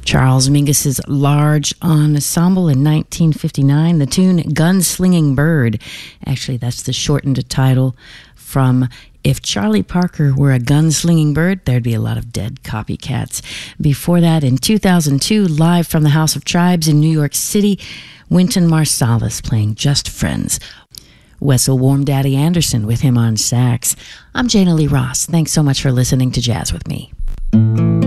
Charles Mingus's Large Ensemble in 1959. The tune Gunslinging Bird. Actually, that's the shortened title from If Charlie Parker Were a Gunslinging Bird, there'd be a lot of dead copycats. Before that, in 2002, live from the House of Tribes in New York City, Wynton Marsalis playing Just Friends. Wessel Warm Daddy Anderson with him on sax. I'm Jana Lee Ross. Thanks so much for listening to Jazz with Me.